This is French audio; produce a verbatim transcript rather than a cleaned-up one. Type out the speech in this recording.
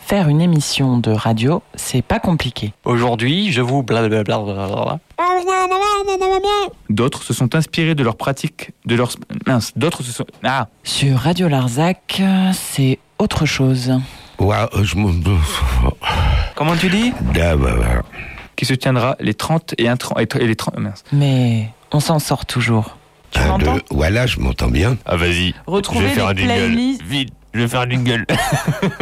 Faire une émission de radio, c'est pas compliqué. Aujourd'hui, je vous blablabla. D'autres se sont inspirés de leurs pratiques, de leurs... Mince, d'autres se sont... Ah Sur Radio Larzac, c'est autre chose. Ouais, je me... Comment tu dis? qui se tiendra les trente et, un, et les trente... Mince. Mais on s'en sort toujours. Tu Un, m'entends? deux, voilà, je m'entends bien. Ah, vas-y. Retrouvez Je vais faire les un jingle. playlists. Vite, je vais faire un jingle.